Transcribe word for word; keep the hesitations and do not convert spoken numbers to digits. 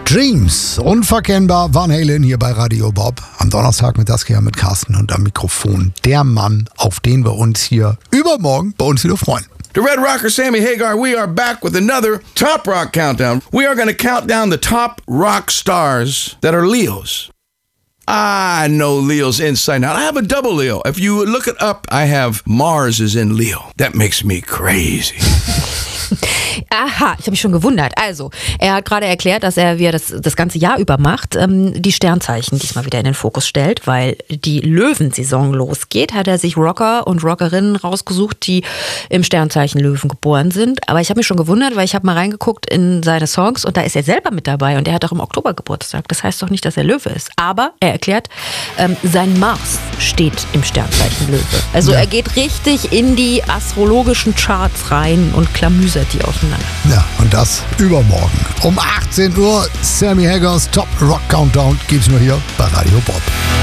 Dreams, unverkennbar, Van Halen hier bei Radio Bob. Am Donnerstag mit Saskia, mit Carsten und am Mikrofon. Der Mann, auf den wir uns hier übermorgen bei uns wieder freuen. The Red Rocker, Sammy Hagar, we are back with another Top Rock Countdown. We are going to count down the top rock stars that are Leos. I know Leo's inside out. I have a double Leo. If you look it up, I have Mars is in Leo. That makes me crazy. Aha, ich habe mich schon gewundert. Also, er hat gerade erklärt, dass er, wie er das, das ganze Jahr über macht, ähm, die Sternzeichen diesmal wieder in den Fokus stellt, weil die Löwensaison losgeht, hat er sich Rocker und Rockerinnen rausgesucht, die im Sternzeichen Löwen geboren sind. Aber ich habe mich schon gewundert, weil ich habe mal reingeguckt in seine Songs und da ist er selber mit dabei und er hat auch im Oktober Geburtstag. Das heißt doch nicht, dass er Löwe ist. Aber er erklärt, ähm, sein Mars steht im Sternzeichen Löwe. Also ja. Er geht richtig in die astrologischen Charts rein und klamüsert die auseinander. Ja, und das übermorgen. Um achtzehn Uhr, Sammy Hagars Top Rock Countdown gibt's nur hier bei Radio Bob.